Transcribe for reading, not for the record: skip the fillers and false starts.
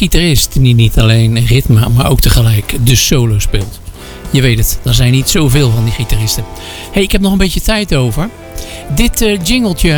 gitarist die niet alleen ritme, maar ook tegelijk de solo speelt. Je weet het, er zijn niet zoveel van die gitaristen. Hey, ik heb nog een beetje tijd over. Dit jingletje